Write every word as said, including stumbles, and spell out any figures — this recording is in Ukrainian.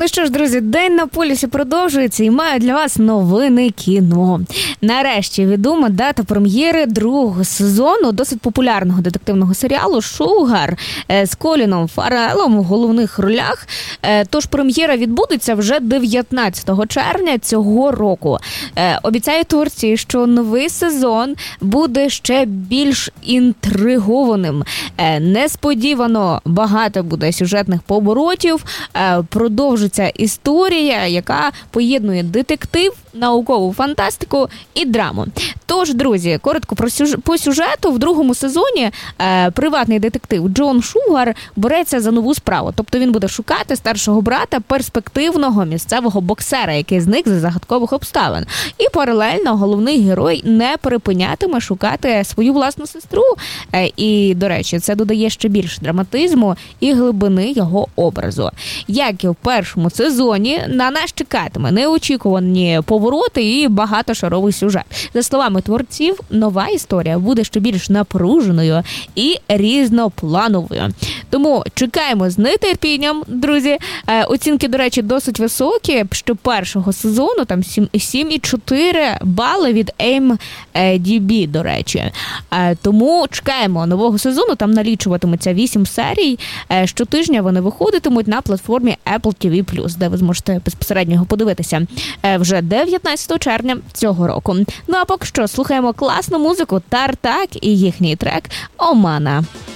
Ну що ж, друзі, День на полюсі продовжується і маю для вас новини кіно. Нарешті відома дата прем'єри другого сезону досить популярного детективного серіалу «Шугар» з Коліном Фарреллом в головних ролях. Тож прем'єра відбудеться вже дев'ятнадцятого червня цього року. Обіцяють творці, що новий сезон буде ще більш інтригованим. Несподівано багато буде сюжетних поворотів, продовжиться історія, яка поєднує детектив, наукову фантастику і драму. Тож, друзі, коротко про сюж... по сюжету. В другому сезоні е, приватний детектив Джон Шугар береться за нову справу. Тобто він буде шукати старшого брата перспективного місцевого боксера, який зник за загадкових обставин. І паралельно головний герой не припинятиме шукати свою власну сестру. Е, і, до речі, це додає ще більше драматизму і глибини його образу. Як і в першому сезоні, на нас чекатиме неочікувані повороти і багатошаровий сюжет. За словами творців, нова історія буде ще більш напруженою і різноплановою. Тому чекаємо з нетерпінням, друзі. Е, оцінки, до речі, досить високі. Що першого сезону там сім і чотири бали від ем ді бі, до речі. Е, тому чекаємо нового сезону. Там налічуватиметься вісім серій. Е, щотижня вони виходитимуть на платформі Apple ті ві плюс, де ви зможете безпосередньо його подивитися е, вже дев'ятнадцятого червня цього року. Ну а поки що слухаємо класну музику Тартак і їхній трек «Омана».